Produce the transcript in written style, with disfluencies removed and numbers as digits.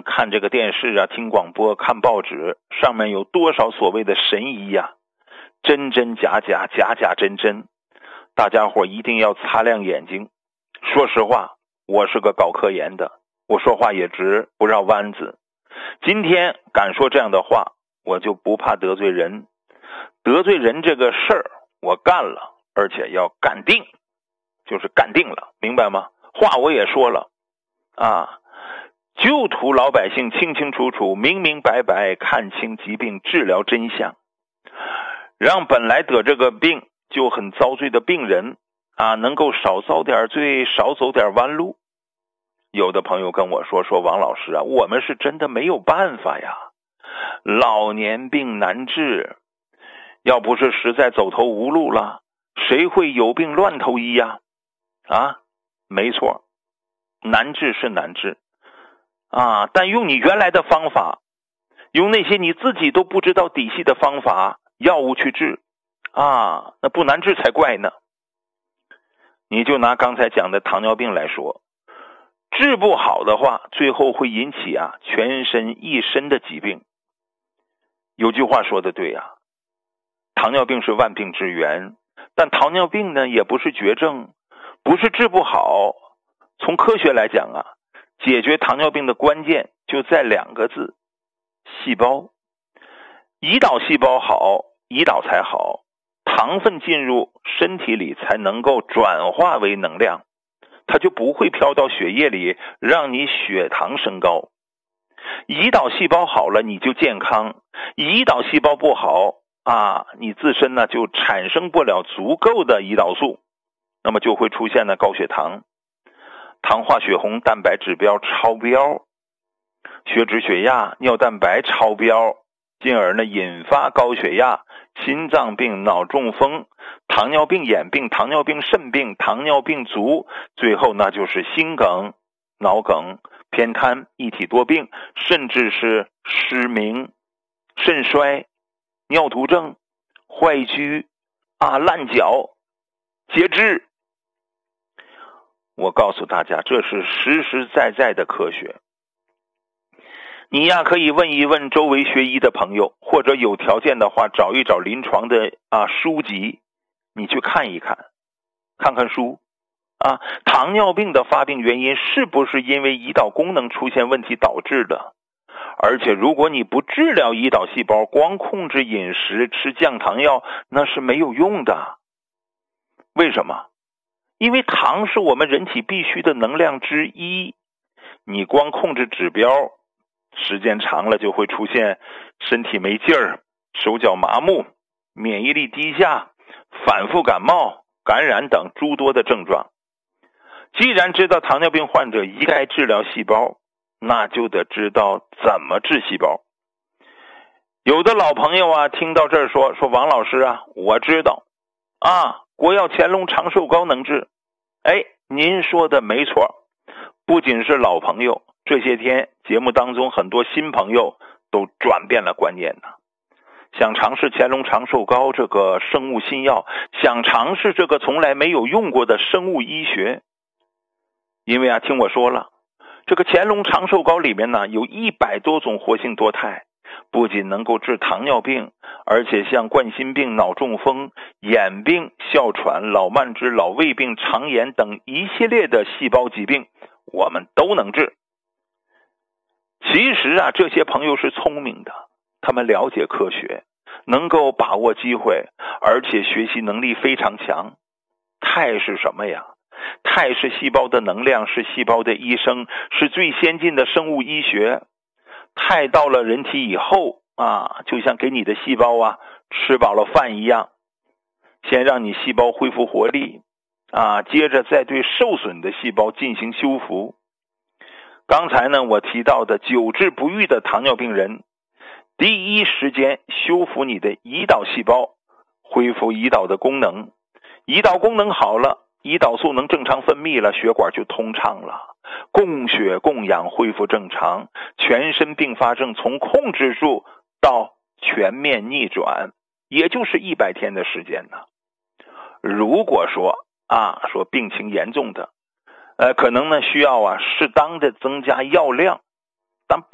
看这个电视啊，听广播，看报纸，上面有多少所谓的神医呀，真真假假，假假真真，大家伙一定要擦亮眼睛。说实话，我是个搞科研的，我说话也直，不绕弯子。今天敢说这样的话，我就不怕得罪人。得罪人这个事儿我干了，而且要干定，就是干定了，明白吗？话我也说了啊，就图老百姓清清楚楚、明明白白看清疾病治疗真相，让本来得这个病就很遭罪的病人啊，能够少遭点罪，少走点弯路。有的朋友跟我说王老师啊，我们是真的没有办法呀，老年病难治，要不是实在走投无路了，谁会有病乱投医呀？啊，没错，难治是难治啊，但用你原来的方法，用那些你自己都不知道底细的方法药物去治啊，那不难治才怪呢。你就拿刚才讲的糖尿病来说，治不好的话，最后会引起全身一身的疾病。有句话说的对啊，糖尿病是万病之源，但糖尿病呢也不是绝症，不是治不好。从科学来讲啊，解决糖尿病的关键就在2个字：细胞。胰岛细胞好，胰岛才好，糖分进入身体里才能够转化为能量，它就不会飘到血液里让你血糖升高。胰岛细胞好了你就健康，胰岛细胞不好啊，你自身呢就产生不了足够的胰岛素，那么就会出现高血糖，糖化血红蛋白指标超标，血脂血压尿蛋白超标，进而呢引发高血压、心脏病、脑中风、糖尿病眼病、糖尿病肾病、糖尿病足，最后那就是心梗、脑梗、偏瘫、一体多病，甚至是失明、肾衰、尿毒症、坏疽烂脚、截肢。我告诉大家，这是实实在在的科学。你可以问一问周围学医的朋友，或者有条件的话找一找临床的书籍，你去看一看，看看书糖尿病的发病原因是不是因为胰岛功能出现问题导致的？而且如果你不治疗胰岛细胞，光控制饮食吃降糖药那是没有用的。为什么？因为糖是我们人体必须的能量之一，你光控制指标，时间长了就会出现身体没劲儿、手脚麻木、免疫力低下、反复感冒、感染等诸多的症状。既然知道糖尿病患者应该治疗细胞，那就得知道怎么治细胞。有的老朋友听到这儿说王老师我知道国药乾隆长寿膏能治。您说的没错，不仅是老朋友，这些天节目当中很多新朋友都转变了观念呢。想尝试乾隆长寿膏这个生物新药，想尝试这个从来没有用过的生物医学。因为听我说了，这个乾隆长寿膏里面呢有100多种活性多肽，不仅能够治糖尿病，而且像冠心病、脑中风、眼病、哮喘、老慢支、老胃病、肠炎等一系列的细胞疾病我们都能治。其实这些朋友是聪明的，他们了解科学，能够把握机会，而且学习能力非常强。肽是什么呀？肽是细胞的能量，是细胞的医生，是最先进的生物医学。肽到了人体以后就像给你的细胞吃饱了饭一样，先让你细胞恢复活力接着再对受损的细胞进行修复。刚才呢我提到的久治不愈的糖尿病人，第一时间修复你的胰岛细胞，恢复胰岛的功能。胰岛功能好了，胰岛素能正常分泌了，血管就通畅了，供血供氧恢复正常，全身并发症从控制住到全面逆转，也就是100天的时间呢。如果说病情严重的可能呢需要适当的增加药量，但